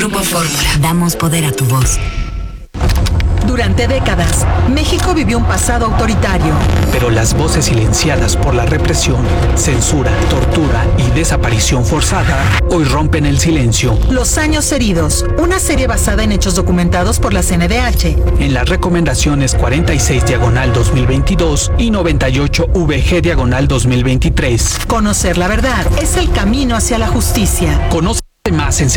Grupo Fórmula. Damos poder a tu voz. Durante décadas, México vivió un pasado autoritario. Pero las voces silenciadas por la represión, censura, tortura y desaparición forzada hoy rompen el silencio. Los años heridos, una serie basada en hechos documentados por la CNDH. En las recomendaciones 46/2022 y 98/VG/2023. Conocer la verdad es el camino hacia la justicia. Conoce más en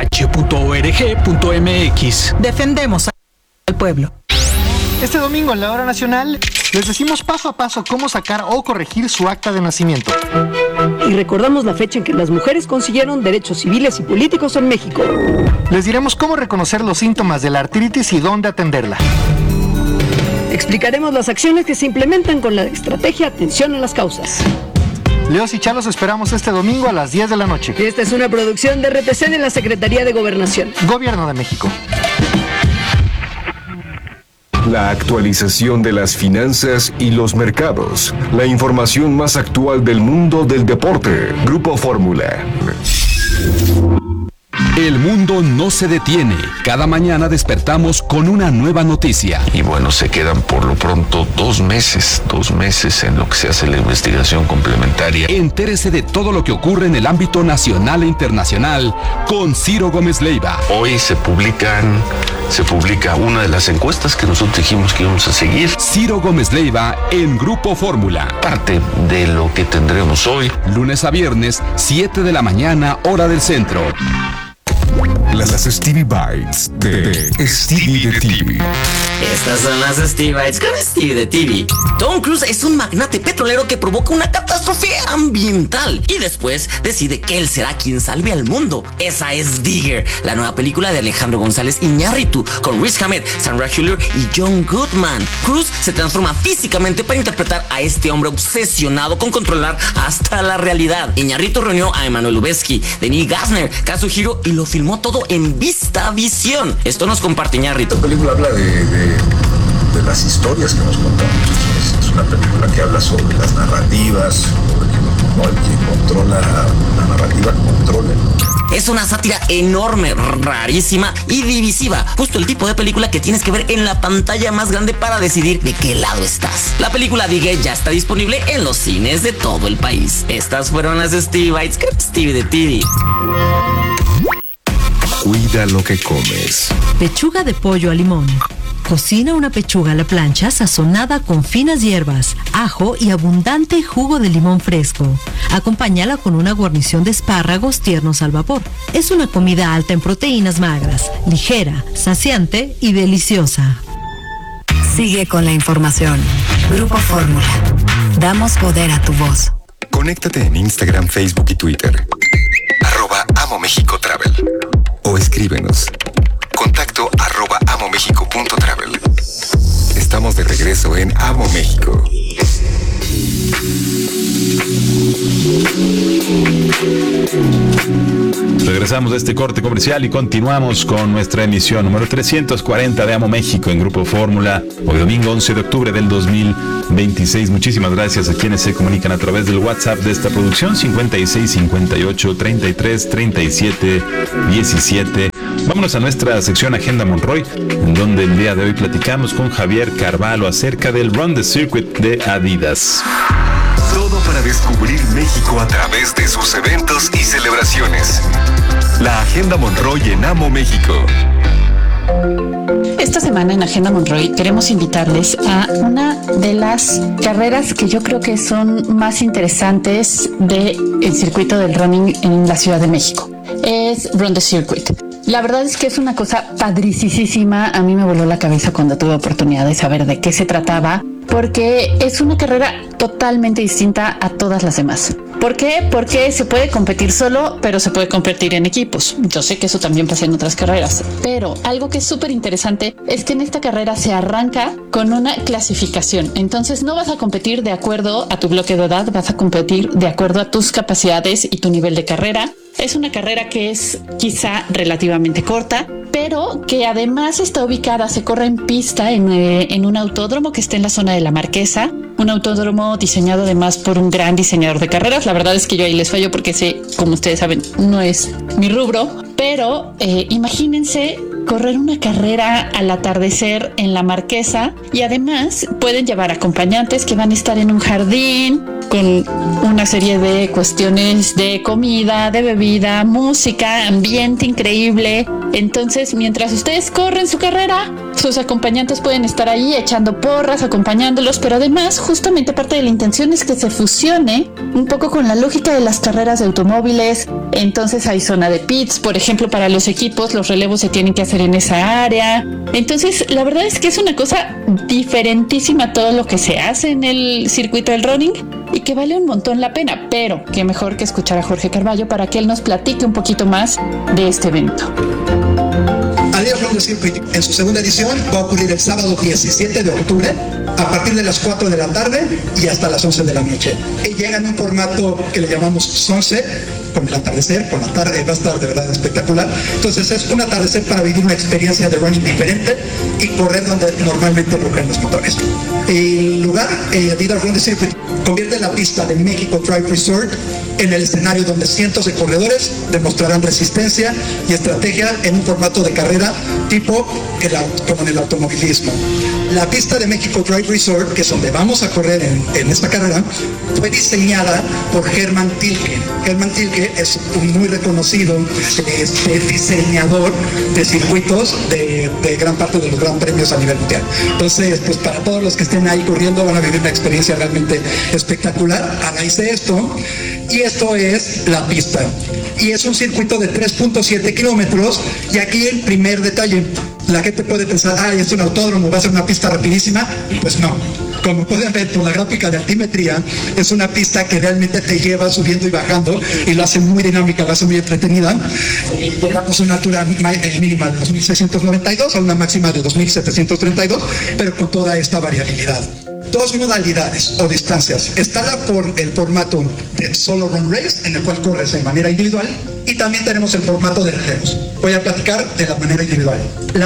cndh.org.mx. Defendemos al pueblo. Este domingo en la Hora Nacional les decimos paso a paso cómo sacar o corregir su acta de nacimiento. Y recordamos la fecha en que las mujeres consiguieron derechos civiles y políticos en México. Les diremos cómo reconocer los síntomas de la artritis y dónde atenderla. Explicaremos las acciones que se implementan con la estrategia Atención a las Causas. Leos y Chalos esperamos este domingo a las 10 de la noche. Esta es una producción de RTC de la Secretaría de Gobernación. Gobierno de México. La actualización de las finanzas y los mercados. La información más actual del mundo del deporte. Grupo Fórmula. El mundo no se detiene. Cada mañana despertamos con una nueva noticia. Y bueno, se quedan por lo pronto 2 meses en lo que se hace la investigación complementaria. Entérese de todo lo que ocurre en el ámbito nacional e internacional con Ciro Gómez Leiva. Hoy se publica una de las encuestas que nosotros dijimos que íbamos a seguir. Ciro Gómez Leiva en Grupo Fórmula. Parte de lo que tendremos hoy. Lunes a viernes, 7 de la mañana, hora del centro. Las Stevie Bites de Stevie de TV. Estas son las Stevie Bites con Stevie de TV. Tom Cruise es un magnate petrolero que provoca una catástrofe ambiental y después decide que él será quien salve al mundo. Esa es Digger, la nueva película de Alejandro González Iñárritu con Riz Ahmed, Sandra Hüller y John Goodman. Cruise se transforma físicamente para interpretar a este hombre obsesionado con controlar hasta la realidad. Iñárritu reunió a Emmanuel Lubezki, Denis Gassner, Kazuhiro y lo filmó todo en VistaVision. Esto nos comparte Iñárritu. La película habla de las historias que nos contamos. Es una película que habla sobre las narrativas, sobre que el que controla la narrativa controla. Es una sátira enorme, rarísima y divisiva. Justo el tipo de película que tienes que ver en la pantalla más grande para decidir de qué lado estás. La película Digger ya está disponible en los cines de todo el país. Estas fueron las Stevie Bites con Stevie de TV. Cuida lo que comes. Pechuga de pollo a limón. Cocina una pechuga a la plancha sazonada con finas hierbas, ajo y abundante jugo de limón fresco. Acompáñala con una guarnición de espárragos tiernos al vapor. Es una comida alta en proteínas magras, ligera, saciante y deliciosa. Sigue con la información. Grupo Fórmula. Damos poder a tu voz. Conéctate en Instagram, Facebook y Twitter. @AmoMéxicoTravel. O escríbenos. Contacto @amomexico.travel. Estamos de regreso en Amo México. Regresamos de este corte comercial y continuamos con nuestra emisión número 340 de Amo México en Grupo Fórmula. Hoy domingo 11 de octubre del 2026. Muchísimas gracias a quienes se comunican a través del WhatsApp de esta producción 56 58 33 37 17. Vámonos a nuestra sección Agenda Monroy, en donde el día de hoy platicamos con Javier Carvalho acerca del Run the Circuit de Adidas. Todo para descubrir México a través de sus eventos y celebraciones. La Agenda Monroy en Amo México. Esta semana en Agenda Monroy queremos invitarles a una de las carreras que yo creo que son más interesantes del circuito del running en la Ciudad de México. Es Run the Circuit. La verdad es que es una cosa padricísima. A mí me voló la cabeza cuando tuve oportunidad de saber de qué se trataba, porque es una carrera totalmente distinta a todas las demás. ¿Por qué? Porque se puede competir solo, pero se puede competir en equipos. Yo sé que eso también pasa en otras carreras, pero algo que es súper interesante es que en esta carrera se arranca con una clasificación. Entonces no vas a competir de acuerdo a tu bloque de edad, vas a competir de acuerdo a tus capacidades y tu nivel de carrera. Es una carrera que es quizá relativamente corta, pero que además está ubicada, se corre en pista en un autódromo que está en la zona de La Marquesa, un autódromo diseñado además por un gran diseñador de carreras. La verdad es que yo ahí les fallo porque sé, como ustedes saben, no es mi rubro, Pero imagínense correr una carrera al atardecer en la Marquesa, y además pueden llevar acompañantes que van a estar en un jardín con una serie de cuestiones de comida, de bebida, música, ambiente increíble. Entonces, mientras ustedes corren su carrera, sus acompañantes pueden estar ahí echando porras, acompañándolos, pero además justamente parte de la intención es que se fusione un poco con la lógica de las carreras de automóviles. Entonces hay zona de pits, por ejemplo, para los equipos, los relevos se tienen que hacer en esa área. Entonces, la verdad es que es una cosa diferentísima todo lo que se hace en el circuito del running y que vale un montón la pena, pero qué mejor que escuchar a Jorge Carballo para que él nos platique un poquito más de este evento. Adidas Running Circuit en su segunda edición va a ocurrir el sábado 17 de octubre a partir de las 4 de la tarde y hasta las 11 de la noche. Y llega en un formato que le llamamos sunset, con el atardecer, con la tarde, va a estar de verdad espectacular. Entonces es un atardecer para vivir una experiencia de running diferente y correr donde normalmente rugen los motores. El lugar, Adidas Running Circuit, convierte la pista de México Drive Resort en el escenario donde cientos de corredores demostrarán resistencia y estrategia en un formato de carrera tipo como en el automovilismo. La pista de México Drive Resort, que es donde vamos a correr en esta carrera, fue diseñada por Hermann Tilke. Hermann Tilke es un muy reconocido diseñador de circuitos de gran parte de los gran premios a nivel mundial. Entonces, pues para todos los que estén ahí corriendo van a vivir una experiencia realmente espectacular. Hagáis esto. Y esto es la pista. Y es un circuito de 3.7 kilómetros. Y aquí el primer detalle. La gente puede pensar, es un autódromo, va a ser una pista rapidísima. Pues no. Como pueden ver por la gráfica de altimetría, es una pista que realmente te lleva subiendo y bajando y lo hace muy dinámica, lo hace muy entretenida. Llegamos a una altura mínima de 2.692 a una máxima de 2.732, pero con toda esta variabilidad. Dos modalidades o distancias. Está el formato de solo run race, en el cual corres de manera individual, y también tenemos el formato de relevos. Voy a platicar de la manera individual.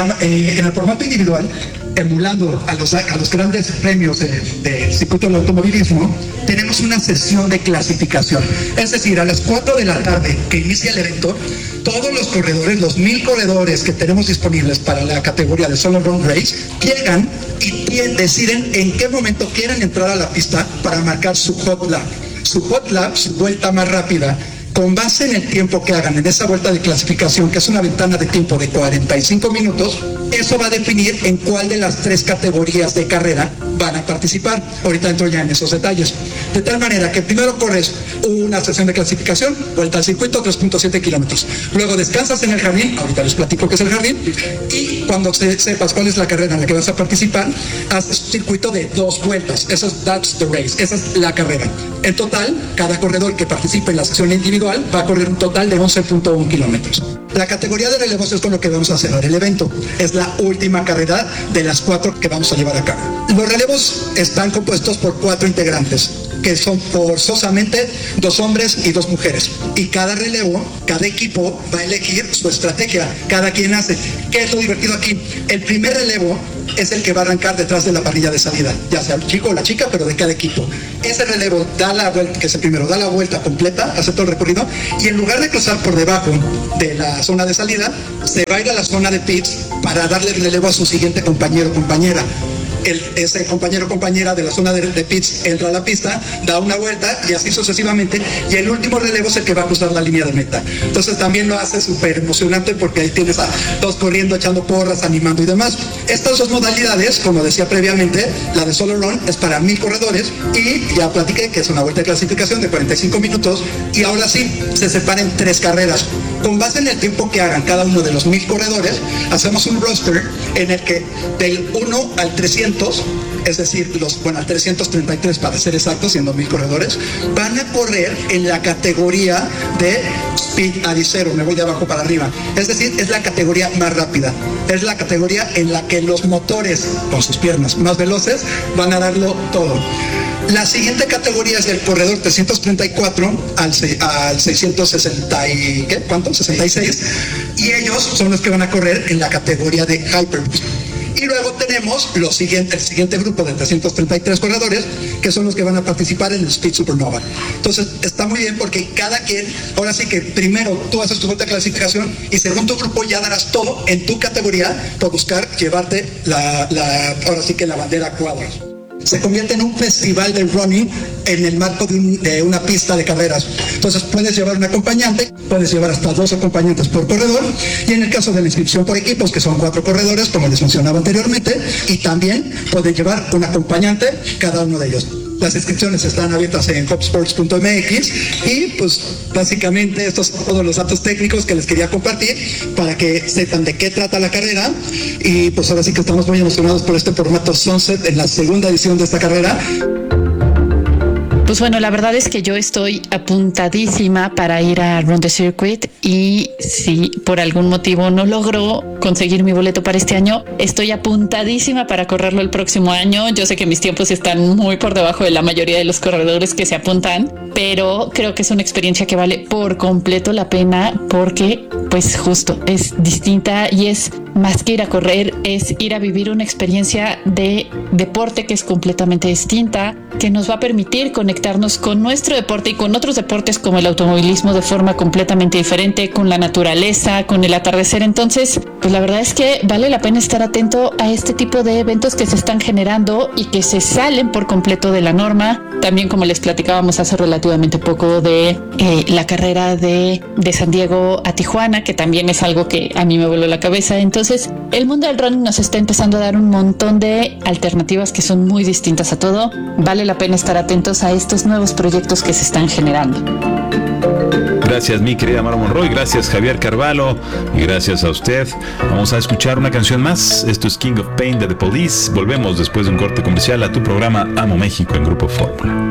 En el formato individual, emulando a los grandes premios del circuito del automovilismo, tenemos una sesión de clasificación. Es decir, a las 4 de la tarde que inicia el evento, todos los corredores, los 1000 corredores que tenemos disponibles para la categoría de solo run race, llegan y deciden en qué momento quieren entrar a la pista para marcar su hot lap. Su hot lap, su vuelta más rápida, con base en el tiempo que hagan en esa vuelta de clasificación, que es una ventana de tiempo de 45 minutos, eso va a definir en cuál de las 3 categorías de carrera van a participar. Ahorita entro ya en esos detalles. De tal manera que primero corres una sesión de clasificación, vuelta al circuito, 3.7 kilómetros. Luego descansas en el jardín, ahorita les platico qué es el jardín, y cuando sepas cuál es la carrera en la que vas a participar, haces un circuito de 2 vueltas. That's the race, esa es la carrera. En total, cada corredor que participe en la sesión individual va a correr un total de 11.1 kilómetros. La categoría de relevos es con lo que vamos a cerrar el evento. Es la última carrera de las 4 que vamos a llevar a cabo. Los relevos están compuestos por 4 integrantes, que son forzosamente 2 hombres y 2 mujeres. Y cada relevo, cada equipo va a elegir su estrategia. Cada quien hace. ¿Qué es lo divertido aquí? El primer relevo es el que va a arrancar detrás de la parrilla de salida, ya sea el chico o la chica, pero de cada equipo. Ese relevo da la vuelta, que es el primero, da la vuelta completa, hace todo el recorrido, y en lugar de cruzar por debajo de la zona de salida, se va a ir a la zona de pits para darle relevo a su siguiente compañero o compañera. Ese compañero o compañera de la zona de pits entra a la pista, da una vuelta y así sucesivamente, y el último relevo es el que va a cruzar la línea de meta. Entonces también lo hace súper emocionante porque ahí tienes a todos corriendo, echando porras, animando y demás. Estas 2 modalidades, como decía previamente, la de solo run es para 1000 corredores, y ya platiqué que es una vuelta de clasificación de 45 minutos, y ahora sí, se separan 3 carreras. Con base en el tiempo que hagan cada uno de los 1000 corredores, hacemos un roster en el que del 1 al 300, es decir, al 333 para ser exactos, siendo 1000 corredores, van a correr en la categoría de Speed Adicero, me voy de abajo para arriba. Es decir, es la categoría más rápida. Es la categoría en la que los motores, con sus piernas más veloces, van a darlo todo. La siguiente categoría es del corredor 334 al 660 y, ¿66? Y ellos son los que van a correr en la categoría de Hyperboost. Y luego tenemos el siguiente grupo de 333 corredores, que son los que van a participar en el Speed Supernova. Entonces, está muy bien porque cada quien, ahora sí que primero tú haces tu vuelta de clasificación y según tu grupo ya darás todo en tu categoría por buscar llevarte ahora sí que la bandera cuadros. Se convierte en un festival del running en el marco de una pista de carreras. Entonces puedes llevar un acompañante, puedes llevar hasta 2 acompañantes por corredor, y en el caso de la inscripción por equipos, que son 4 corredores, como les mencionaba anteriormente, y también pueden llevar un acompañante cada uno de ellos. Las inscripciones están abiertas en hopsports.mx y pues básicamente estos son todos los datos técnicos que les quería compartir para que sepan de qué trata la carrera, y pues ahora sí que estamos muy emocionados por este formato Sunset en la segunda edición de esta carrera. Pues bueno, la verdad es que yo estoy apuntadísima para ir a Run the Circuit, y si por algún motivo no logro conseguir mi boleto para este año, estoy apuntadísima para correrlo el próximo año. Yo sé que mis tiempos están muy por debajo de la mayoría de los corredores que se apuntan, pero creo que es una experiencia que vale por completo la pena porque pues justo es distinta y es más que ir a correr, es ir a vivir una experiencia de deporte que es completamente distinta, que nos va a permitir conectarnos con nuestro deporte y con otros deportes como el automovilismo de forma completamente diferente, con la naturaleza, con el atardecer. Entonces, pues la verdad es que vale la pena estar atento a este tipo de eventos que se están generando y que se salen por completo de la norma. También, como les platicábamos hace relativamente poco de la carrera de San Diego a Tijuana, que también es algo que a mí me voló la cabeza. Entonces, el mundo del running nos está empezando a dar un montón de alternativas que son muy distintas a todo. Vale la pena estar atentos a estos nuevos proyectos que se están generando. Gracias, mi querida Mara Monroy, gracias Javier Carvalho y gracias a usted. Vamos a escuchar una canción más. Esto es King of Pain de The Police. Volvemos después de un corte comercial a tu programa Amo México en Grupo Fórmula.